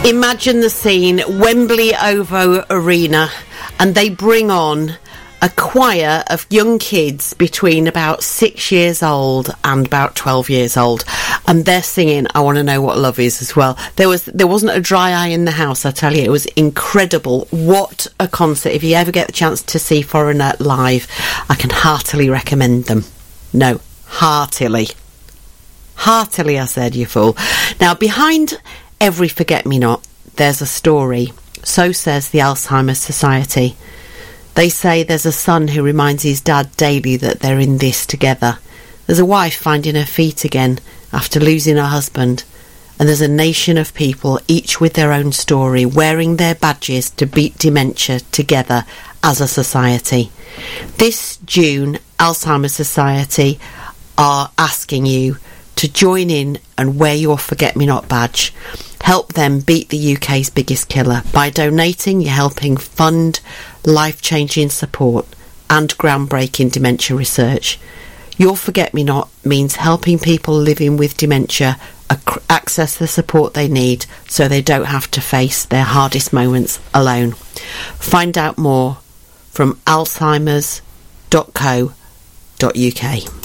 Imagine the scene, Wembley OVO Arena, and they bring on a choir of young kids between about 6 years old and about 12 years old, and they're singing I Want to Know What Love Is as well. There wasn't a dry eye in the house, I tell you. It was incredible. What a concert. If you ever get the chance to see Foreigner live, I can heartily recommend them. No, heartily, I said, you fool. Now, behind every forget-me-not, there's a story. So says the Alzheimer's Society. They say there's a son who reminds his dad daily that they're in this together. There's a wife finding her feet again after losing her husband. And there's a nation of people, each with their own story, wearing their badges to beat dementia together as a society. This June, Alzheimer's Society are asking you to join in and wear your Forget-Me-Not badge. Help them beat the UK's biggest killer. By donating, you're helping fund life-changing support and groundbreaking dementia research. Your Forget-Me-Not means helping people living with dementia access the support they need so they don't have to face their hardest moments alone. Find out more from alzheimers.co.uk.